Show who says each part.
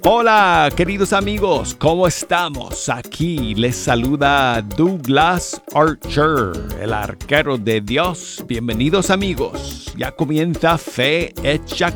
Speaker 1: Hola, queridos amigos, ¿cómo estamos? Aquí les saluda Douglas Archer, el arquero de Dios. Bienvenidos amigos, ya comienza Fe Hecha